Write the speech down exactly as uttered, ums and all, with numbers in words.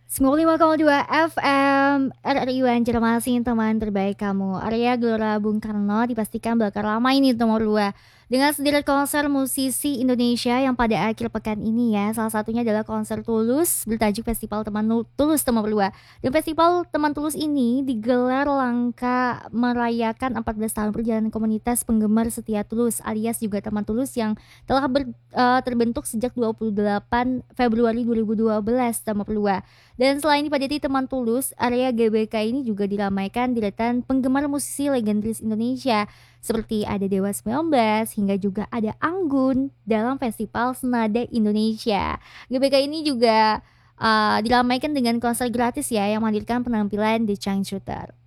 sembilan puluh lima koma dua F M R R I Banjarmasin, teman terbaik kamu. Area Gelora Bung Karno dipastikan bakal ramai ini nomor dua dengan sederet konser musisi Indonesia yang pada akhir pekan ini ya. Salah satunya adalah konser Tulus bertajuk Festival Teman Nu- Tulus nomor dua. Dan Festival Teman Tulus ini digelar langka merayakan empat belas tahun perjalanan komunitas penggemar setia Tulus alias juga Teman Tulus yang telah ber- eh, terbentuk sejak dua puluh delapan Februari dua ribu dua belas nomor dua. Dan selain dipadati teman tulus, area G B K ini juga diramaikan deretan penggemar musisi legendaris Indonesia seperti ada Dewa sembilan belas hingga juga ada Anggun dalam Festival Senada Indonesia. G B K ini juga uh, diramaikan dengan konser gratis ya yang menghadirkan penampilan The Shooter.